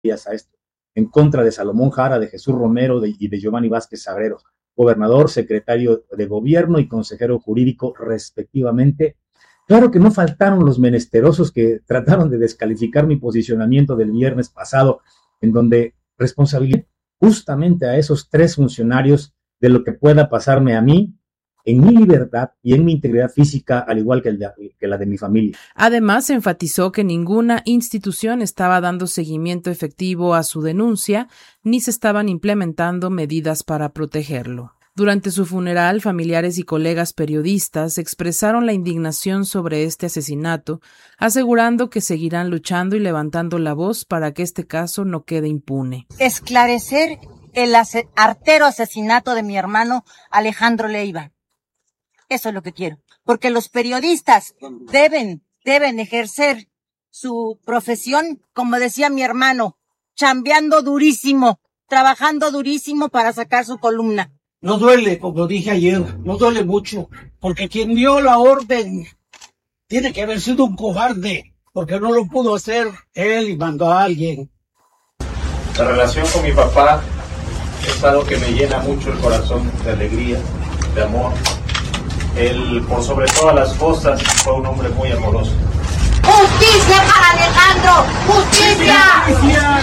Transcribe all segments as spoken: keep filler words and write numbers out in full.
a esto, en contra de Salomón Jara, de Jesús Romero de, y de Giovanni Vázquez Sagrero, gobernador, secretario de gobierno y consejero jurídico respectivamente. Claro que no faltaron los menesterosos que trataron de descalificar mi posicionamiento del viernes pasado, en donde responsabilicé justamente a esos tres funcionarios de lo que pueda pasarme a mí, en mi libertad y en mi integridad física, al igual que, el de, que la de mi familia. Además, enfatizó que ninguna institución estaba dando seguimiento efectivo a su denuncia, ni se estaban implementando medidas para protegerlo. Durante su funeral, familiares y colegas periodistas expresaron la indignación sobre este asesinato, asegurando que seguirán luchando y levantando la voz para que este caso no quede impune. Esclarecer el ase- artero asesinato de mi hermano Alejandro Leiva. Eso es lo que quiero, porque los periodistas deben, deben ejercer su profesión, como decía mi hermano, chambeando durísimo, trabajando durísimo para sacar su columna. No duele, como dije ayer, no duele mucho, porque quien dio la orden tiene que haber sido un cobarde, porque no lo pudo hacer él y mandó a alguien. La relación con mi papá es algo que me llena mucho el corazón de alegría, de amor. Él, por sobre todas las cosas, fue un hombre muy amoroso. ¡Justicia para Alejandro! ¡Justicia! ¡Justicia!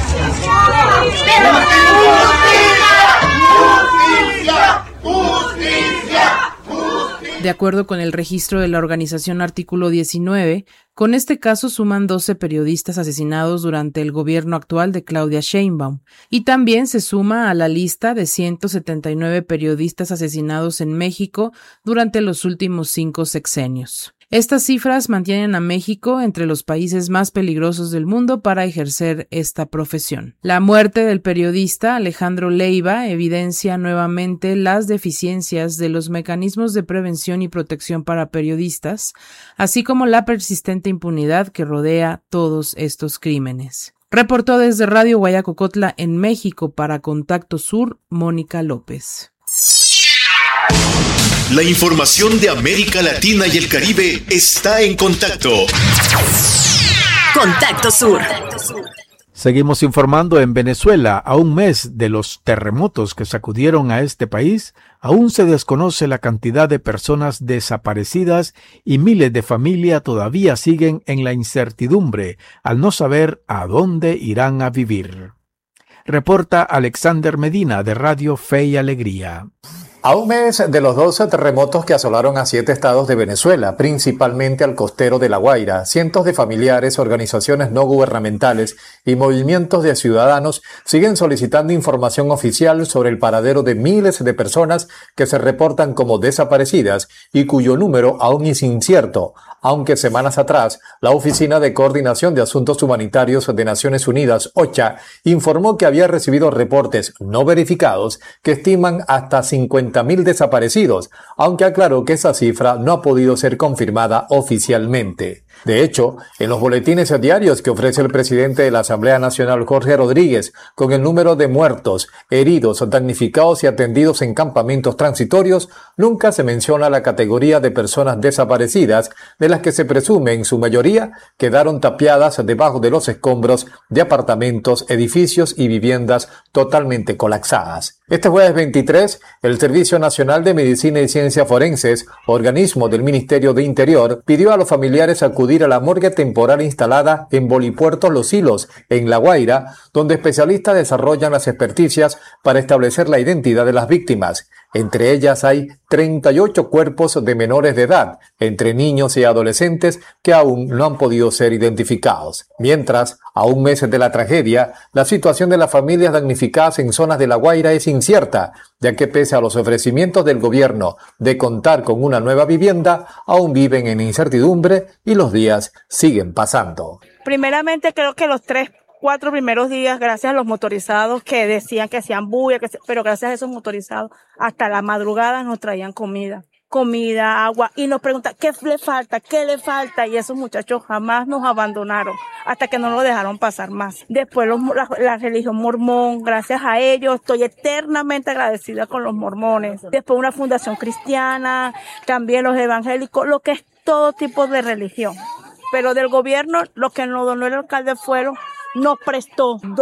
¡Justicia! ¡Justicia! ¡Justicia! De acuerdo con el registro de la organización Artículo diecinueve, con este caso suman doce periodistas asesinados durante el gobierno actual de Claudia Sheinbaum, y también se suma a la lista de ciento setenta y nueve periodistas asesinados en México durante los últimos cinco sexenios. Estas cifras mantienen a México entre los países más peligrosos del mundo para ejercer esta profesión. La muerte del periodista Alejandro Leiva evidencia nuevamente las deficiencias de los mecanismos de prevención y protección para periodistas, así como la persistente impunidad que rodea todos estos crímenes. Reportó desde Radio Guayacocotla en México para Contacto Sur, Mónica López. La información de América Latina y el Caribe está en Contacto. Contacto Sur. Seguimos informando. En Venezuela, a un mes de los terremotos que sacudieron a este país, aún se desconoce la cantidad de personas desaparecidas y miles de familias todavía siguen en la incertidumbre al no saber a dónde irán a vivir. Reporta Alexander Medina de Radio Fe y Alegría. A un mes de los doce terremotos que asolaron a siete estados de Venezuela, principalmente al costero de La Guaira, cientos de familiares, organizaciones no gubernamentales y movimientos de ciudadanos siguen solicitando información oficial sobre el paradero de miles de personas que se reportan como desaparecidas y cuyo número aún es incierto, aunque semanas atrás la Oficina de Coordinación de Asuntos Humanitarios de Naciones Unidas, OCHA, informó que había recibido reportes no verificados que estiman hasta cincuenta mil desaparecidos, aunque aclaró que esa cifra no ha podido ser confirmada oficialmente. De hecho, en los boletines diarios que ofrece el presidente de la Asamblea Nacional, Jorge Rodríguez, con el número de muertos, heridos, damnificados y atendidos en campamentos transitorios, nunca se menciona la categoría de personas desaparecidas, de las que se presume en su mayoría quedaron tapiadas debajo de los escombros de apartamentos, edificios y viviendas totalmente colapsadas. Este jueves veintitrés, el Servicio Nacional de Medicina y Ciencias Forenses, organismo del Ministerio de Interior, pidió a los familiares acudir a la morgue temporal instalada en Bolipuerto Los Silos, en La Guaira, donde especialistas desarrollan las experticias para establecer la identidad de las víctimas. Entre ellas hay treinta y ocho cuerpos de menores de edad, entre niños y adolescentes, que aún no han podido ser identificados. Mientras, a un mes de la tragedia, la situación de las familias damnificadas en zonas de La Guaira es incierta, ya que pese a los ofrecimientos del gobierno de contar con una nueva vivienda, aún viven en incertidumbre y los días siguen pasando. Primeramente, creo que los tres cuatro primeros días, gracias a los motorizados que decían que hacían bulla, que se, pero gracias a esos motorizados, hasta la madrugada nos traían comida, comida, agua, y nos preguntan, ¿qué le falta? ¿Qué le falta? Y esos muchachos jamás nos abandonaron, hasta que no lo dejaron pasar más. Después los, la, la religión mormón, gracias a ellos, estoy eternamente agradecida con los mormones. Después una fundación cristiana, también los evangélicos, lo que es todo tipo de religión. Pero del gobierno, lo que nos donó el alcalde fueron nos prestó